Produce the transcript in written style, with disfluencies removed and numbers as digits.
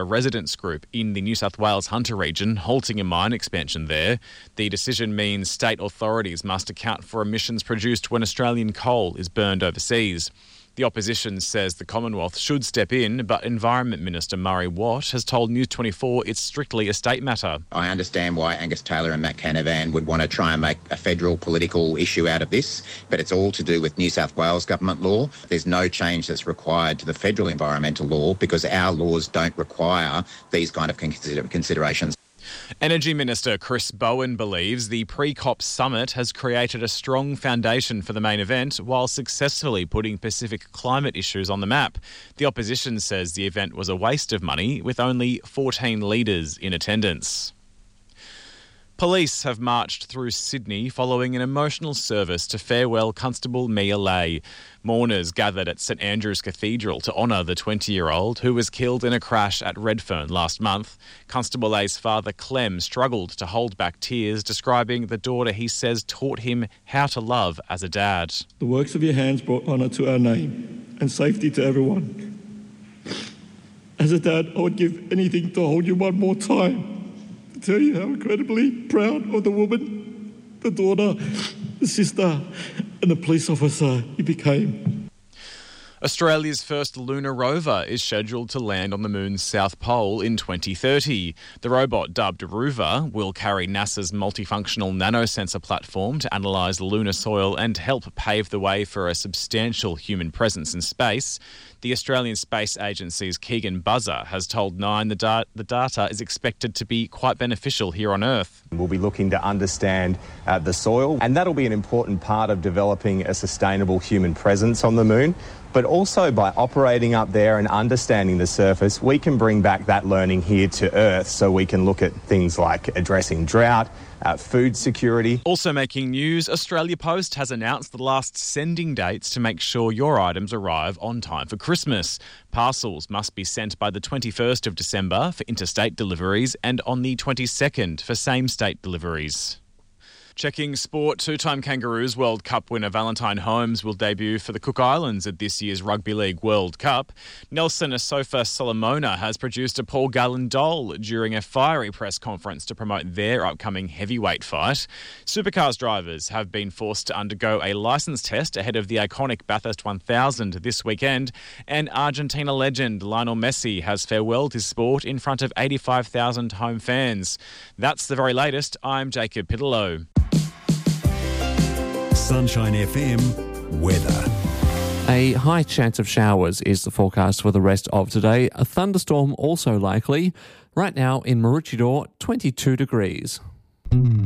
a residents group in the New South Wales Hunter region halting a mine expansion there. The decision means state authorities must account for emissions produced when Australian coal is burned overseas. The opposition says the Commonwealth should step in, but Environment Minister Murray Watt has told News 24 it's strictly a state matter. I understand why Angus Taylor and Matt Canavan would want to try and make a federal political issue out of this, but it's all to do with New South Wales government law. There's no change that's required to the federal environmental law because our laws don't require these kind of considerations. Energy Minister Chris Bowen believes the pre-COP summit has created a strong foundation for the main event while successfully putting Pacific climate issues on the map. The opposition says the event was a waste of money with only 14 leaders in attendance. Police have marched through Sydney following an emotional service to farewell Constable Mia Lay. Mourners gathered at St Andrew's Cathedral to honour the 20-year-old who was killed in a crash at Redfern last month. Constable Lay's father, Clem, struggled to hold back tears, describing the daughter he says taught him how to love as a dad. The works of your hands brought honour to our name and safety to everyone. As a dad, I would give anything to hold you one more time. Tell you how incredibly proud of the woman, the daughter, the sister and the police officer you became. Australia's first lunar rover is scheduled to land on the moon's south pole in 2030. The robot, dubbed Rover, will carry NASA's multifunctional nanosensor platform to analyse lunar soil and help pave the way for a substantial human presence in space. The Australian Space Agency's Keegan Buzzer has told Nine the data is expected to be quite beneficial here on Earth. We'll be looking to understand the soil, and that'll be an important part of developing a sustainable human presence on the moon. But also by operating up there and understanding the surface, we can bring back that learning here to Earth so we can look at things like addressing drought, food security. Also making news, Australia Post has announced the last sending dates to make sure your items arrive on time for Christmas. Parcels must be sent by the 21st of December for interstate deliveries and on the 22nd for same-state deliveries. Checking sport, two-time Kangaroos World Cup winner Valentine Holmes will debut for the Cook Islands at this year's Rugby League World Cup. Nelson Asofa Solomona has produced a Paul Gallen doll during a fiery press conference to promote their upcoming heavyweight fight. Supercars drivers have been forced to undergo a licence test ahead of the iconic Bathurst 1000 this weekend, and Argentina legend Lionel Messi has farewelled his sport in front of 85,000 home fans. That's the very latest. I'm Jacob Pitalow. Sunshine FM weather. A high chance of showers is the forecast for the rest of today. A thunderstorm also likely. Right now in Maroochydore, 22 degrees.